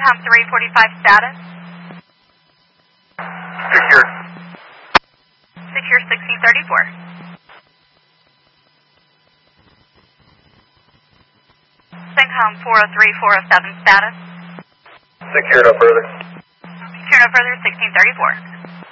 CENTCOM 345 status. Secure. Secure 1634. CENTCOM 403-407 status. Secure no further. Secure no further 1634.